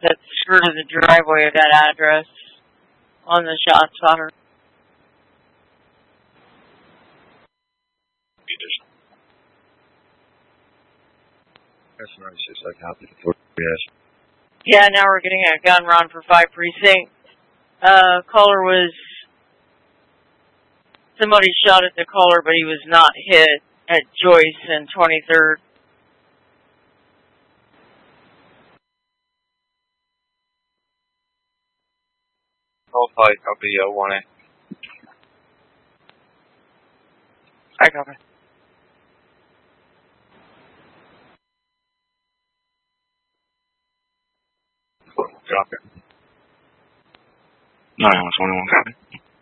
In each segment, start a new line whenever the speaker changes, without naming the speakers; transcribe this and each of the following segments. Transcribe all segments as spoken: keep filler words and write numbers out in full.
that skirted the driveway of that address on the shot spotter.
That's ninety-six, I copy the four, yes.
Yeah, now we're getting a gun run for five precinct. Uh, caller was, somebody shot at the caller, but he was not hit at Joyce and twenty-third.
Hold tight, copy, uh, one A.
I copy.
Drop it. nine one twenty-one, copy.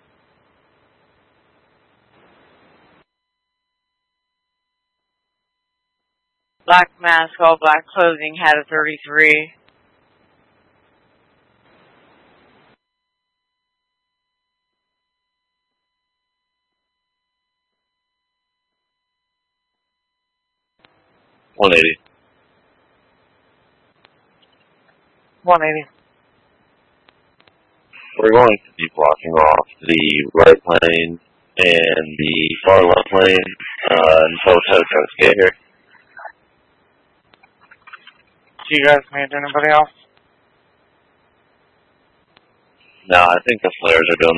Black mask, all black clothing, had a thirty-three.
one eighty.
one eighty.
We're going to be blocking off the right lane and the far left lane uh, until tow trucks get here.
Do you guys need anybody else?
No, I think the flares are doing